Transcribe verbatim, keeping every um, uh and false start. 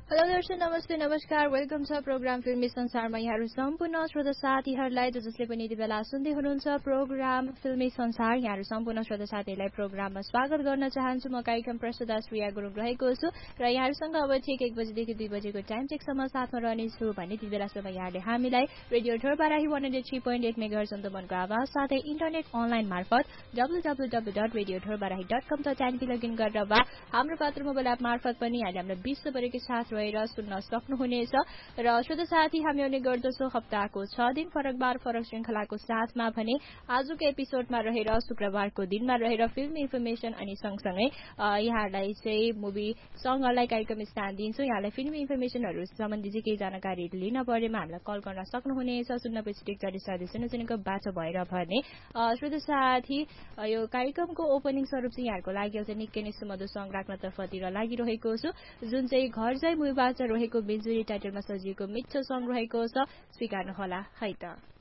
Hello दर्शक नमस्ते नमस्कार वेलकम छ प्रोग्राम फिल्मी संसारमा यहाँहरू सम्पूर्ण श्रोता साथीहरूलाई जसले पनि यति बेला सुन्दै हुनुहुन्छ प्रोग्राम फिल्मी संसार यहाँहरू सम्पूर्ण श्रोता साथीहरूलाई प्रोग्राममा स्वागत गर्न चाहन्छु। म कार्यक्रम प्रस्तुता श्रेया गुरुङ रहेको छु र यहाँहरूसँग अब ठिक एक बजेदेखि दुई बजेको टाइम चेकसम्म साथमा रहनेछु भने त्यति बेलासम्म यहाँले हामीलाई radio ठोरबाराही one hundred three point at megahertz अन्तमनको आवाज साथै इन्टरनेट अनलाइन मार्फत W W W dot radio ठोरबाराही dot कम डट एनपी लगइन गरेर वा हाम्रो पात्र मोबाइल एप मार्फत पनि यहाँले हाम्रो विश्वभरिकै साथ रहेर सुन्न सक्नुहुनेछ। र श्रोता साथी हामी आउने गर्दछौँ हप्ताको छ दिन फरक बार फरक श्रृंखलाको साथमा भने आजको एपिसोडमा रहेर शुक्रबारको दिनमा रहेर फिल्म इन्फर्मेसन अनि सँगसँगै यहाँलाई चाहिँ मुभी सङ्गहरूलाई कार्यक्रम स्थान दिन्छौँ। यहाँलाई फिल्म इन्फर्मेसनहरू सम्बन्धी चाहिँ केही जानकारी लिन परेमा हामीलाई कल गर्न सक्नुहुनेछ शून्य पैँसठी एकचालिस चालिस शून्य शून्यको बाटो भएर भने श्रोता साथी यो कार्यक्रमको ओपनिङ स्वरूप चाहिँ यहाँहरूको लागि एउटा निकै नै सुमधुर सङ्ग राख्नतर्फतिर लागिरहेको छु जुन चाहिँ घर जाइ मुभीबाट रहेको बिजुली टाइटलमा सजिएको मिठो सङ्ग रहेको छ स्वीकार्नुहोला है त।